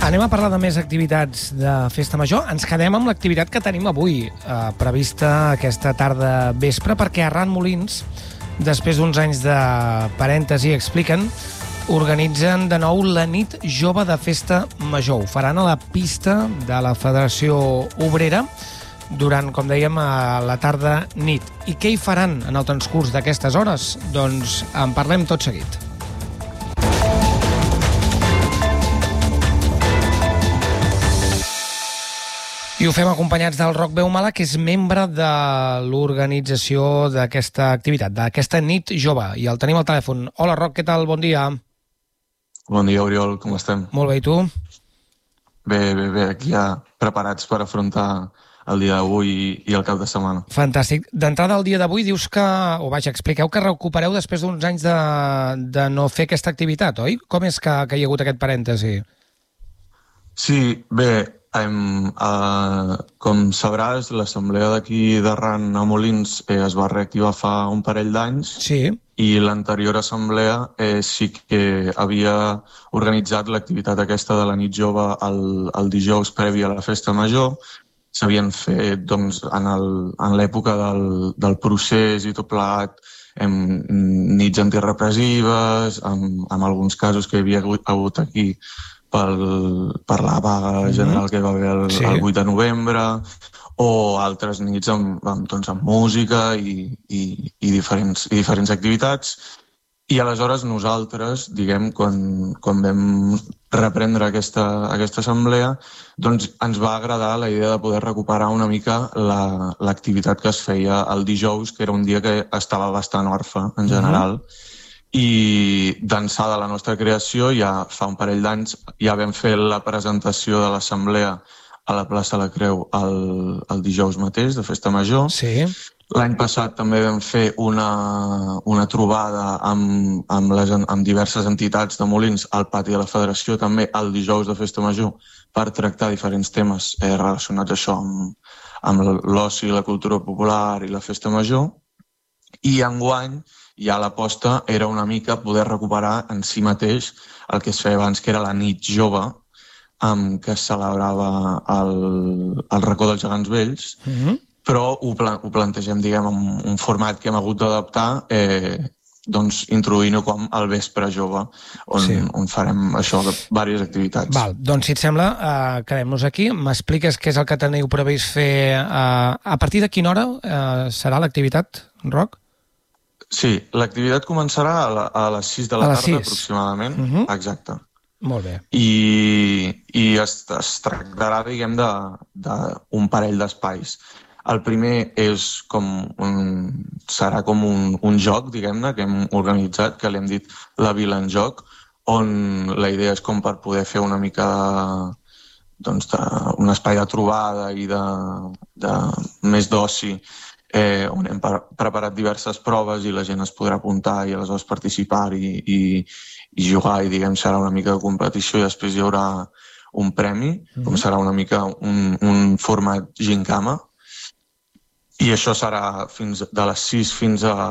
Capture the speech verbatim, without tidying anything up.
Anem a parlar de més activitats de Festa Major. Ens quedem amb l'activitat que tenim avui, eh, prevista aquesta tarda vespre, perquè Arran Molins, després d'uns anys de parèntesi, expliquen, organitzen de nou la nit jove de Festa Major. Ho faran a la pista de la Federació Obrera durant, com dèiem, a la tarda nit. I què hi faran en el transcurs d'aquestes hores? Doncs en parlem tot seguit. I ho fem acompanyats del Roc Beumala, que és membre de l'organització d'aquesta activitat, d'aquesta nit jove. I el tenim al telèfon. Hola, Roc, què tal? Bon dia. Bon dia, Oriol, com estem? Molt bé, i tu? Bé, bé, bé, aquí ja preparats per afrontar el dia d'avui i, i el cap de setmana. Fantàstic. D'entrada, el dia d'avui dius que, o vaja, expliqueu que recupereu després d'uns anys de, de no fer aquesta activitat, oi? Com és que, que hi ha hagut aquest parèntesi? Sí, bé, Em, eh, com sabràs, l'assemblea d'aquí d'Arran a Molins eh, es va reactivar fa un parell d'anys. Sí. I l'anterior assemblea eh, sí que havia organitzat l'activitat aquesta de la nit jove el, el dijous previ a la Festa Major. S'havien fet doncs, en, el, en l'època del, del procés i tot plegat, em, nits antirepressives, amb, amb alguns casos que hi havia hagut aquí pel, per la vaga general que va haver el, sí. el vuit de novembre, o altres nits amb, amb, doncs, amb música i, i, i, diferents, i diferents activitats. I aleshores nosaltres, diguem, quan, quan vam reprendre aquesta, aquesta assemblea, doncs ens va agradar la idea de poder recuperar una mica la, l'activitat que es feia el dijous, que era un dia que estava bastant orfe, en general. Mm-hmm. I d'ençà de la nostra creació, ja fa un parell d'anys, ja vam fer la presentació de l'assemblea a la plaça La Creu el, el dijous mateix, de Festa Major. Sí. L'any passat també vam fer una, una trobada amb, amb, les, amb diverses entitats de Molins al pati de la Federació, també el dijous de Festa Major, per tractar diferents temes eh, relacionats això amb, amb l'oci, la cultura popular i la Festa Major. I enguany ja l'aposta era una mica poder recuperar en si mateix el que es feia abans, que era la nit jove, amb que es celebrava el, el racó dels gegants vells, mm-hmm. però ho, pla- ho plantegem, diguem, en un format que hem hagut d'adaptar, eh, doncs introduint-ho com el vespre jove, on, sí. on farem això, diverses activitats. Val, doncs si et sembla, eh, quedem-nos aquí. M'expliques què és el que teniu previst fer, eh, a partir de quina hora eh, serà l'activitat, Roc? Sí, l'activitat començarà a, la, a les sis de la tarda sis. Aproximadament. Uh-huh. Exacte. Molt bé. I, i es, es tractarà, diguem, d'un de, de parell d'espais. El primer és com un, serà com un, un joc, diguem-ne, que hem organitzat, que l'hem dit La Vila en Joc, on la idea és com per poder fer una mica doncs, de, un espai de trobada i de, de més d'oci, Eh, on hem pre- preparat diverses proves i la gent es podrà apuntar i aleshores participar i, i, i jugar i diguem serà una mica de competició i després hi haurà un premi, mm-hmm. com serà una mica un, un format gincama i això serà fins de les sis fins a